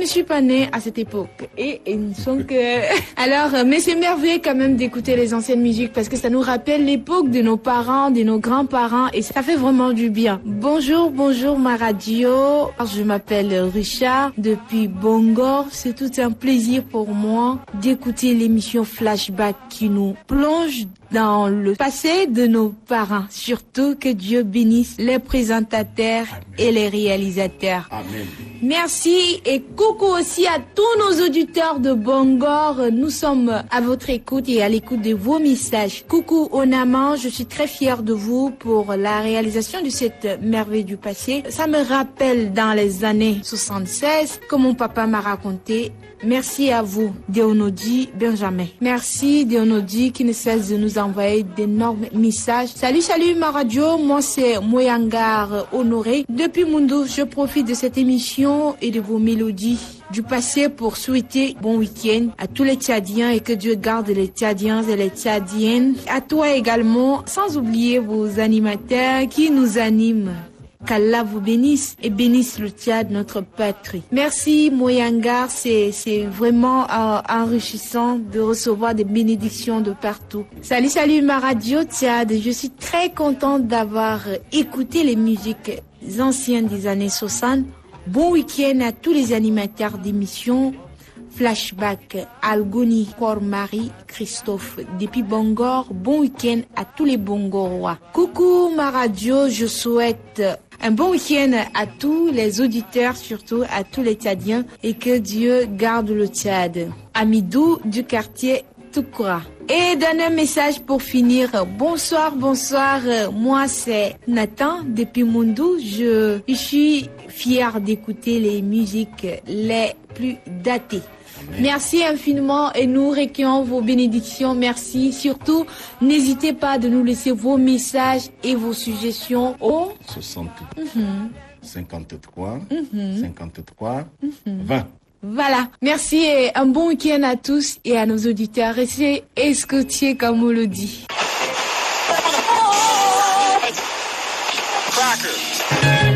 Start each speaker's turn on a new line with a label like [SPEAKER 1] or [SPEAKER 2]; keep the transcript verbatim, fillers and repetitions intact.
[SPEAKER 1] suis pas née à cette époque. Et, et donc, euh, alors, euh, mais c'est merveilleux quand même d'écouter les anciennes musiques parce que ça nous rappelle l'époque de nos parents, de nos grands-parents et ça fait vraiment du bien. Bonjour, bonjour ma radio. Je m'appelle Richard depuis Bongor. C'est tout un plaisir pour moi d'écouter l'émission Flashback qui nous plonge dans le passé de nos parents. Surtout que Dieu bénisse les présentateurs Amen. Et les réalisateurs.
[SPEAKER 2] Amen.
[SPEAKER 1] Merci et coucou aussi à tous nos auditeurs de Bongor. Nous sommes à votre écoute et à l'écoute de vos messages. Coucou Onaman, je suis très fière de vous pour la réalisation de cette merveille du passé. Ça me rappelle dans les années soixante-seize que mon papa m'a raconté. Merci à vous, Deonodi Benjamin. Merci Deonodi qui ne cesse de nous envoyer d'énormes messages. Salut, salut ma radio, moi c'est Moyangar Honoré. Depuis Mundo, je profite de cette émission et de vos mélodies du passé pour souhaiter bon week-end à tous les Tchadiens et que Dieu garde les Tchadiens et les Tchadiennes. À toi également, sans oublier vos animateurs qui nous animent. Qu'Allah vous bénisse et bénisse le Tchad, notre patrie. Merci Moyangar, c'est c'est vraiment euh, enrichissant de recevoir des bénédictions de partout. Salut, salut ma radio Tchad, je suis très contente d'avoir écouté les musiques anciennes des années soixante. Bon week-end à tous les animateurs d'émissions. Flashback, Algoni, Kor-Marie, Christophe, depuis Bongor, bon week-end à tous les Bongorois. Coucou ma radio, je souhaite un bon week-end à tous les auditeurs, surtout à tous les Tchadiens et que Dieu garde le Tchad. Amidou du quartier Toukoura. Et donne un message pour finir. Bonsoir, bonsoir. Moi, c'est Nathan depuis Mundou. Je, je suis fière d'écouter les musiques les plus datées. Amen. Merci infiniment et nous recueillons vos bénédictions. Merci. Surtout, n'hésitez pas de nous laisser vos messages et vos suggestions au
[SPEAKER 2] soixante,
[SPEAKER 1] mm-hmm.
[SPEAKER 2] cinquante-trois,
[SPEAKER 1] mm-hmm.
[SPEAKER 2] cinquante-trois,
[SPEAKER 1] mm-hmm.
[SPEAKER 2] vingt.
[SPEAKER 1] Voilà. Merci et un bon week-end à tous et à nos auditeurs. Restez escotiers comme on le dit.